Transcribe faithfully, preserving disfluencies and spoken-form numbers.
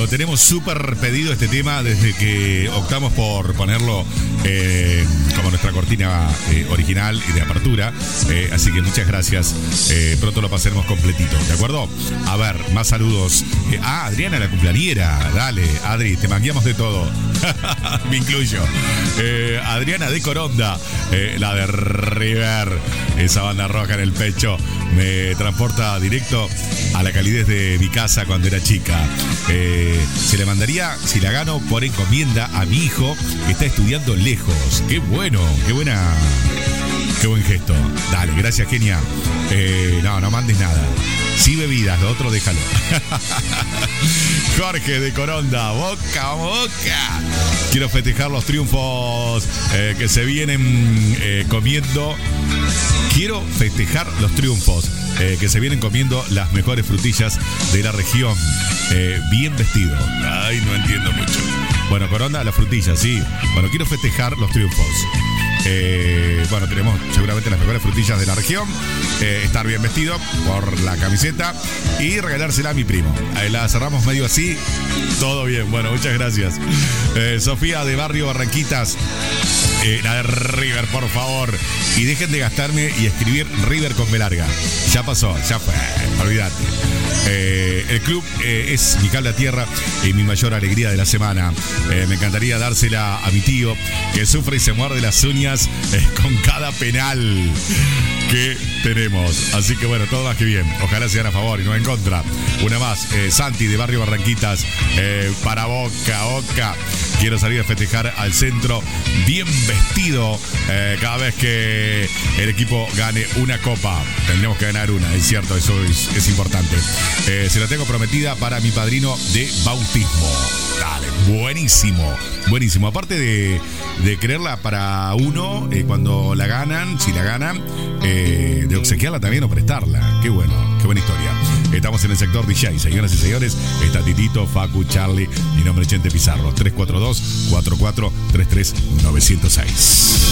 Lo tenemos súper pedido este tema desde que optamos por ponerlo eh, como nuestra cortina eh, original y de apertura. Eh, así que muchas gracias. Eh, pronto lo pasaremos completito, ¿de acuerdo? A ver, más saludos. Eh, ah, Adriana, la cumpleañera. Dale, Adri, te mangueamos de todo. Me incluyo. Eh, Adriana de Coronda, eh, la de River. Esa banda roja en el pecho me transporta directo a la calidez de mi casa cuando era chica. Eh, se le mandaría, si la gano, por encomienda a mi hijo que está estudiando lejos. Qué bueno, qué buena, qué buen gesto. Dale, gracias, genia. Eh, no, no mandes nada. Sí, bebidas, lo otro déjalo. Jorge de Coronda, Boca, vamos Boca. Quiero festejar los triunfos eh, que se vienen eh, comiendo. Quiero festejar los triunfos eh, que se vienen comiendo las mejores frutillas de la región. Eh, bien vestido. Ay, no entiendo mucho. Bueno, Coronda, las frutillas, sí. Bueno, quiero festejar los triunfos. Eh, bueno, tenemos seguramente las mejores frutillas de la región. Eh, estar bien vestido por la camiseta y regalársela a mi primo. Ahí la cerramos medio así. Todo bien. Bueno, muchas gracias. Eh, Sofía de Barrio Barranquitas. Eh, la de River, por favor. Y dejen de gastarme y escribir River con B larga. Ya pasó, ya fue. Olvídate. Eh, el club eh, es mi cable a tierra y mi mayor alegría de la semana. Eh, me encantaría dársela a mi tío que sufre y se muerde las uñas eh, con cada penal que tenemos. Así que bueno, todo más que bien. Ojalá sean a favor y no en contra. Una más, eh, Santi de Barrio Barranquitas, eh, para Boca, Boca. Quiero salir a festejar al centro bien vestido eh, cada vez que el equipo gane una copa. Tendremos que ganar una, es cierto, eso es, es importante. Eh, se la tengo prometida para mi padrino de bautismo. Dale, buenísimo, buenísimo. Aparte de, de quererla para uno, eh, cuando la ganan, si la ganan, eh, de obsequiarla también o prestarla. Qué bueno, qué buena historia. Estamos en el sector D J, señoras y señores. Está Titito, Facu, Charlie, mi nombre es Chente Pizarro. tres cuatro dos, cuatro cuatro tres tres, nueve cero seis.